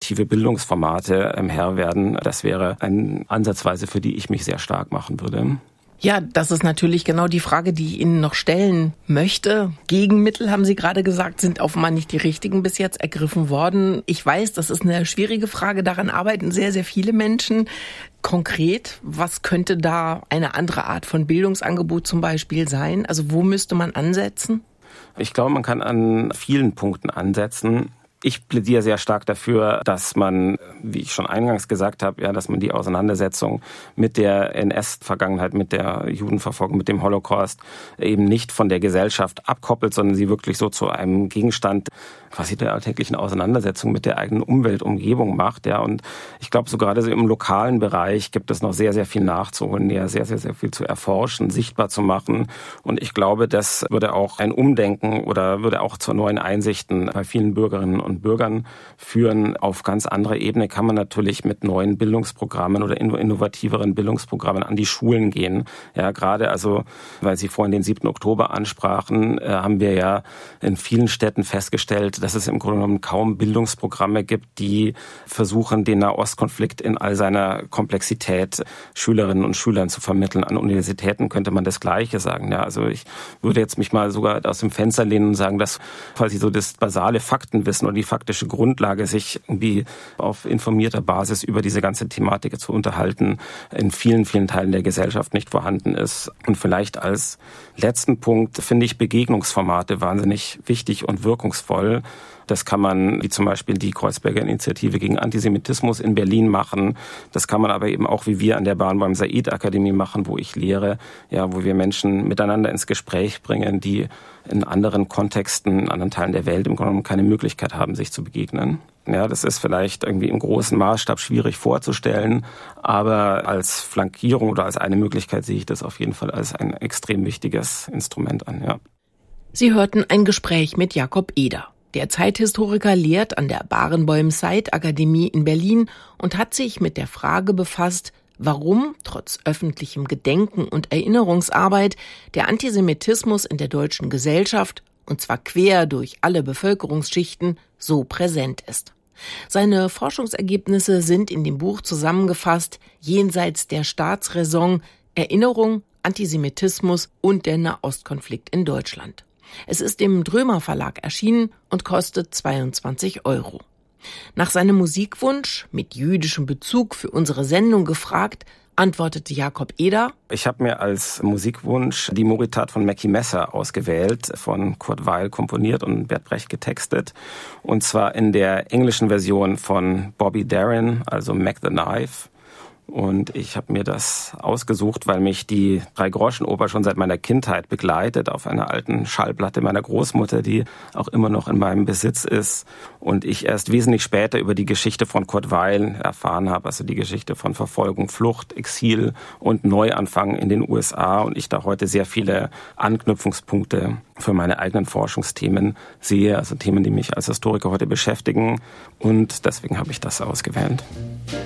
innovative Bildungsformate Herr werden. Das wäre eine Ansatzweise, für die ich mich sehr stark machen würde. Ja, das ist natürlich genau die Frage, die ich Ihnen noch stellen möchte. Gegenmittel, haben Sie gerade gesagt, sind offenbar nicht die richtigen bis jetzt ergriffen worden. Ich weiß, das ist eine schwierige Frage. Daran arbeiten sehr, sehr viele Menschen. Konkret, was könnte da eine andere Art von Bildungsangebot zum Beispiel sein? Also wo müsste man ansetzen? Ich glaube, man kann an vielen Punkten ansetzen. Ich plädiere sehr stark dafür, dass man, wie ich schon eingangs gesagt habe, dass man die Auseinandersetzung mit der NS-Vergangenheit, mit der Judenverfolgung, mit dem Holocaust eben nicht von der Gesellschaft abkoppelt, sondern sie wirklich so zu einem Gegenstand quasi der alltäglichen Auseinandersetzung mit der eigenen Umweltumgebung macht. Und ich glaube, so gerade so im lokalen Bereich gibt es noch sehr, sehr viel nachzuholen, sehr, sehr, sehr viel zu erforschen, sichtbar zu machen. Und ich glaube, das würde auch ein Umdenken oder würde auch zu neuen Einsichten bei vielen Bürgerinnen und Bürgern führen. Auf ganz anderer Ebene kann man natürlich mit neuen Bildungsprogrammen oder innovativeren Bildungsprogrammen an die Schulen gehen. Gerade weil Sie vorhin den 7. Oktober ansprachen, haben wir ja in vielen Städten festgestellt, dass es im Grunde genommen kaum Bildungsprogramme gibt, die versuchen, den Nahostkonflikt in all seiner Komplexität Schülerinnen und Schülern zu vermitteln. An Universitäten könnte man das Gleiche sagen. Ich würde jetzt mich mal sogar aus dem Fenster lehnen und sagen, dass quasi so das basale Faktenwissen oder die faktische Grundlage, sich irgendwie auf informierter Basis über diese ganze Thematik zu unterhalten, in vielen, vielen Teilen der Gesellschaft nicht vorhanden ist. Und vielleicht als letzten Punkt finde ich Begegnungsformate wahnsinnig wichtig und wirkungsvoll. Das kann man, wie zum Beispiel die Kreuzberger Initiative gegen Antisemitismus in Berlin machen. Das kann man aber eben auch, wie wir an der Barnbaum Said Akademie machen, wo ich lehre, wo wir Menschen miteinander ins Gespräch bringen, die in anderen Kontexten, in anderen Teilen der Welt im Grunde genommen keine Möglichkeit haben, sich zu begegnen. Das ist vielleicht irgendwie im großen Maßstab schwierig vorzustellen, aber als Flankierung oder als eine Möglichkeit sehe ich das auf jeden Fall als ein extrem wichtiges Instrument an. Sie hörten ein Gespräch mit Jakob Eder. Der Zeithistoriker lehrt an der Barenboim Said Akademie in Berlin und hat sich mit der Frage befasst, warum trotz öffentlichem Gedenken und Erinnerungsarbeit der Antisemitismus in der deutschen Gesellschaft, und zwar quer durch alle Bevölkerungsschichten, so präsent ist. Seine Forschungsergebnisse sind in dem Buch zusammengefasst: Jenseits der Staatsräson, Erinnerung, Antisemitismus und der Nahostkonflikt in Deutschland. Es ist im Drömer Verlag erschienen und kostet 22 €. Nach seinem Musikwunsch, mit jüdischem Bezug für unsere Sendung gefragt, antwortete Jakob Eder: Ich habe mir als Musikwunsch die Moritat von Mackie Messer ausgewählt, von Kurt Weill komponiert und Bert Brecht getextet. Und zwar in der englischen Version von Bobby Darin, also Mac the Knife. Und ich habe mir das ausgesucht, weil mich die Drei-Groschen-Oper schon seit meiner Kindheit begleitet, auf einer alten Schallplatte meiner Großmutter, die auch immer noch in meinem Besitz ist. Und ich erst wesentlich später über die Geschichte von Kurt Weill erfahren habe, also die Geschichte von Verfolgung, Flucht, Exil und Neuanfang in den USA. Und ich da heute sehr viele Anknüpfungspunkte für meine eigenen Forschungsthemen sehe, also Themen, die mich als Historiker heute beschäftigen. Und deswegen habe ich das ausgewählt.